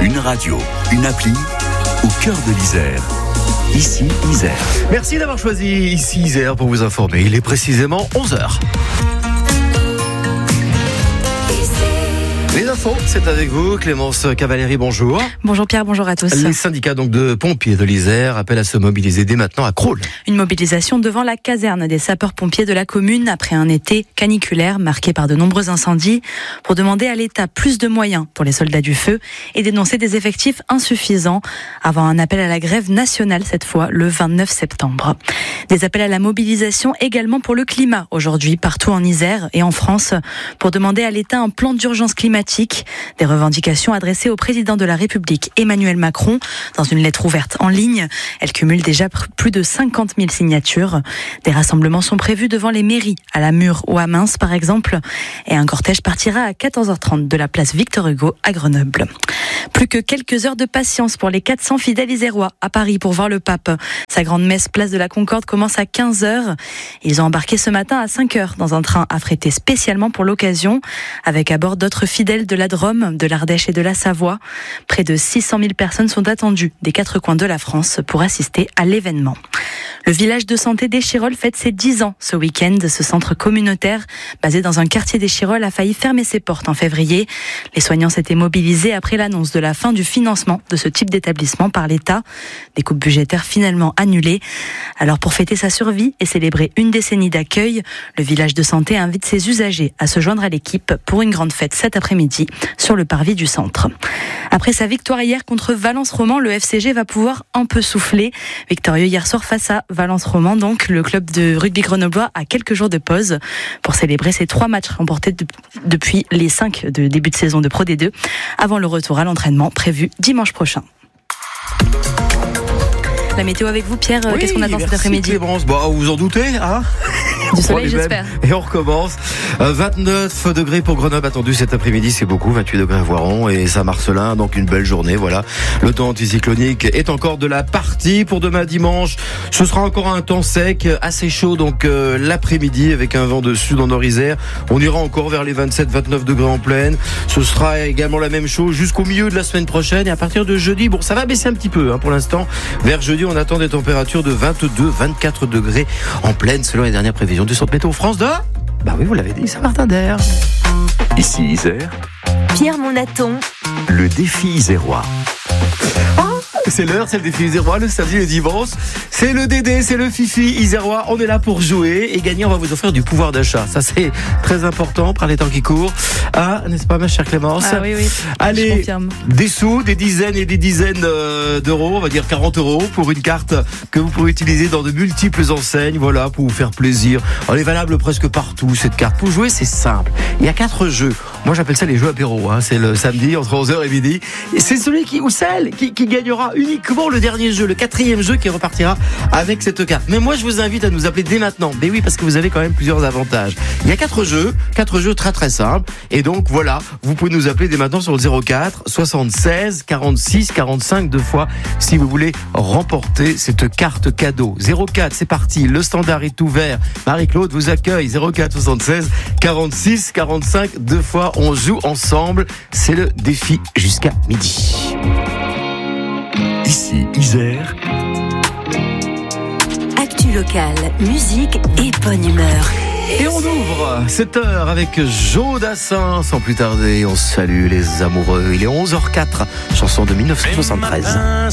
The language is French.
Une radio, une appli, au cœur de l'Isère. Ici, Isère. Merci d'avoir choisi Ici Isère pour vous informer. Il est précisément 11h. Les infos, c'est avec vous, Clémence Cavalieri, bonjour. Bonjour Pierre, bonjour à tous. Les syndicats donc de pompiers de l'Isère appellent à se mobiliser dès maintenant à Crolles. Une mobilisation devant la caserne des sapeurs-pompiers de la commune après un été caniculaire marqué par de nombreux incendies pour demander à l'État plus de moyens pour les soldats du feu et dénoncer des effectifs insuffisants avant un appel à la grève nationale cette fois le 29 septembre. Des appels à la mobilisation également pour le climat aujourd'hui partout en Isère et en France pour demander à l'État un plan d'urgence climatique. Des revendications adressées au président de la République Emmanuel Macron dans une lettre ouverte en ligne. Elle cumule déjà plus de 50 000 signatures. Des rassemblements sont prévus devant les mairies, à la Mure ou à Mins par exemple. Et un cortège partira à 14h30 de la place Victor Hugo à Grenoble. Plus que quelques heures de patience pour les 400 fidèles isérois à Paris pour voir le pape. Sa grande messe place de la Concorde commence à 15h. Ils ont embarqué ce matin à 5h dans un train affrété spécialement pour l'occasion, avec à bord d'autres fidèles de la Drôme, de l'Ardèche et de la Savoie. Près de 600 000 personnes sont attendues des 4 coins de la France pour assister à l'événement. Le village de santé d'Échirolles fête ses 10 ans ce week-end. Ce centre communautaire, basé dans un quartier d'Échirolles, a failli fermer ses portes en février. Les soignants s'étaient mobilisés après l'annonce de la fin du financement de ce type d'établissement par l'État. Des coupes budgétaires finalement annulées. Alors pour fêter sa survie et célébrer une décennie d'accueil, le village de santé invite ses usagers à se joindre à l'équipe pour une grande fête cet après-midi sur le parvis du centre. Après sa victoire hier contre Valence Roman, le FCG va pouvoir un peu souffler. Victorieux hier soir face à Valence Roman, donc le club de rugby grenoblois a quelques jours de pause pour célébrer ses 3 matchs remportés depuis les 5 de début de saison de Pro D2 avant le retour à l'entraînement prévu dimanche prochain. La météo avec vous Pierre, oui, qu'est-ce qu'on attend cet après-midi? Clémence, vous vous en doutez, hein? Du soleil, j'espère. Et on recommence. 29 degrés pour Grenoble attendu cet après-midi, c'est beaucoup. 28 degrés à Voiron et Saint-Marcelin, donc une belle journée. Voilà. Le temps anticyclonique est encore de la partie pour demain dimanche. Ce sera encore un temps sec, assez chaud, donc l'après-midi avec un vent de sud en Nord-Isère. On ira encore vers les 27-29 degrés en pleine. Ce sera également la même chose jusqu'au milieu de la semaine prochaine. Et à partir de jeudi, ça va baisser un petit peu pour l'instant. Vers jeudi, on attend des températures de 22-24 degrés en pleine selon les dernières prévisions du Centre Météo France de... oui, vous l'avez dit, Saint-Martin-d'Air. Ici Isère. Pierre Monaton. Le défi isérois. C'est l'heure, c'est le défi isérois, le samedi et le dimanche. C'est le Dédé, c'est le Fifi isérois. On est là pour jouer et gagner. On va vous offrir du pouvoir d'achat. Ça, c'est très important par les temps qui courent. N'est-ce pas, ma chère Clémence? Oui. Allez, je confirme. des sous, des dizaines et des dizaines d'euros. On va dire 40 euros pour une carte que vous pourrez utiliser dans de multiples enseignes. Voilà, pour vous faire plaisir. Elle est valable presque partout, cette carte. Pour jouer, c'est simple. Il y a 4 jeux. Moi, j'appelle ça les jeux apéro. C'est le samedi entre 11h et midi. Et c'est celui ou celle qui gagnera uniquement le dernier jeu, le 4e jeu qui repartira avec cette carte. Mais moi, je vous invite à nous appeler dès maintenant. Mais oui, parce que vous avez quand même plusieurs avantages. Il y a 4 jeux très très simples. Et donc voilà, vous pouvez nous appeler dès maintenant sur le 04 76 46 45 2 fois si vous voulez remporter cette carte cadeau. 04, c'est parti. Le standard est ouvert. Marie-Claude vous accueille. 04 76 46 45 2 fois. On joue ensemble. C'est le défi jusqu'à midi. Ici Isère. Actu locale, musique et bonne humeur. Et on ouvre cette heure avec Jo Dassin. Sans plus tarder, on salue les amoureux. Il est 11h04, chanson de 1973.